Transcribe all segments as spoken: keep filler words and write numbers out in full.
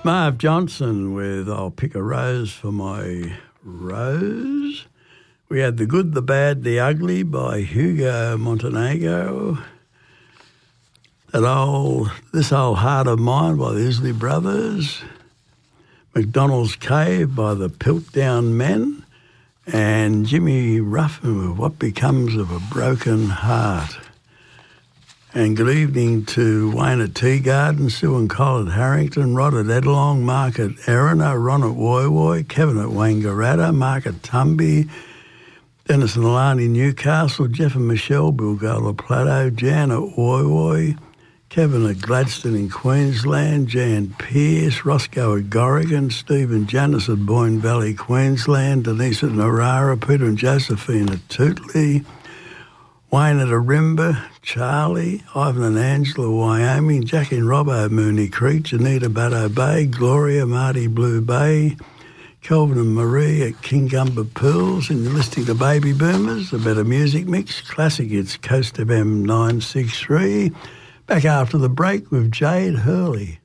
Marv Johnson with I'll Pick a Rose for My Rose. We had The Good, the Bad, the Ugly by Hugo Montenegro. That old, This Old Heart of Mine by the Isley Brothers. McDonald's Cave by the Piltdown Men. And Jimmy Ruffin with What Becomes of a Broken Heart. And good evening to Wayne at Tea Garden, Sue and Cole at Harrington, Rod at Edlong, Mark at Erina, Ron at Woy Woy, Kevin at Wangaratta, Mark at Tumby, Dennis and Alani Newcastle, Jeff and Michelle, Bilgola Plateau, Jan at Woy Woy, Kevin at Gladstone in Queensland, Jan Pearce, Roscoe at Corrigan, Steve and Janice at Boyne Valley, Queensland, Denise at Narara, Peter and Josephine at Tootley, Wayne at Arimba, Charlie, Ivan and Angela, Wyoming, Jackie and Robbo, Mooney Creek, Janita Baddo Bay, Gloria, Marty Blue Bay, Kelvin and Marie at Kingumba Pools, and you're listening to Baby Boomers, a better music mix, classic, it's Coast F M nine six three. Back after the break with Jade Hurley.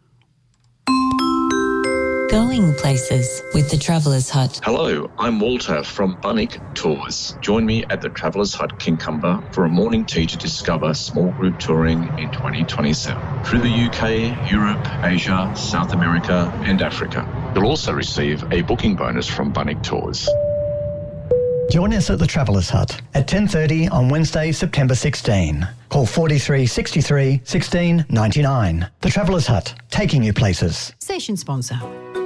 Going places with the Traveller's Hut. Hello, I'm Walter from Bunnick Tours. Join me at the Traveller's Hut Kincumber for a morning tea to discover small group touring in twenty twenty-seven. Through the U K, Europe, Asia, South America and Africa. You'll also receive a booking bonus from Bunnick Tours. Join us at the Traveller's Hut at ten thirty on Wednesday, September sixteenth. Call forty-three sixty-three sixteen ninety-nine. The Traveller's Hut, taking you places. Station sponsor.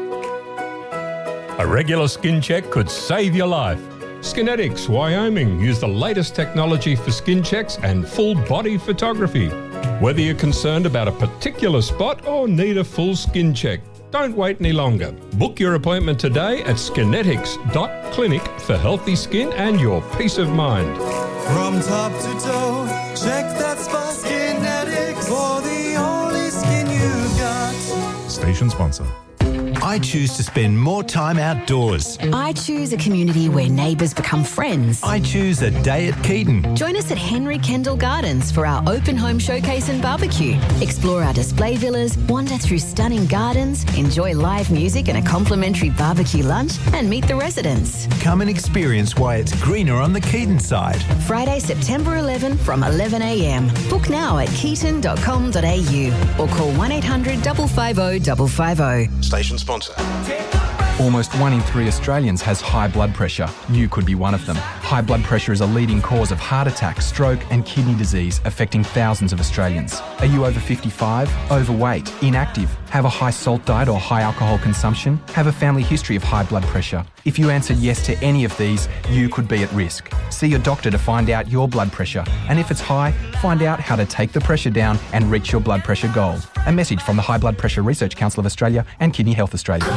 A regular skin check could save your life. Skinetics, Wyoming, use the latest technology for skin checks and full body photography. Whether you're concerned about a particular spot or need a full skin check, don't wait any longer. Book your appointment today at skinetics dot clinic for healthy skin and your peace of mind. From top to toe, check that spot. Skinetics, for the only skin you've got. Station sponsor. I choose to spend more time outdoors. I choose a community where neighbours become friends. I choose a day at Keaton. Join us at Henry Kendall Gardens for our open home showcase and barbecue. Explore our display villas, wander through stunning gardens, enjoy live music and a complimentary barbecue lunch, and meet the residents. Come and experience why it's greener on the Keaton side. Friday, September eleventh from eleven a m. Book now at keaton dot com dot a u or call one eight hundred five five zero five five zero. Station sponsor. Almost one in three Australians has high blood pressure. You could be one of them. High blood pressure is a leading cause of heart attack, stroke and kidney disease, affecting thousands of Australians. Are you over fifty-five, overweight, inactive, have a high salt diet or high alcohol consumption, have a family history of high blood pressure? If you answered yes to any of these, you could be at risk. See your doctor to find out your blood pressure. And if it's high, find out how to take the pressure down and reach your blood pressure goal. A message from the High Blood Pressure Research Council of Australia and Kidney Health Australia.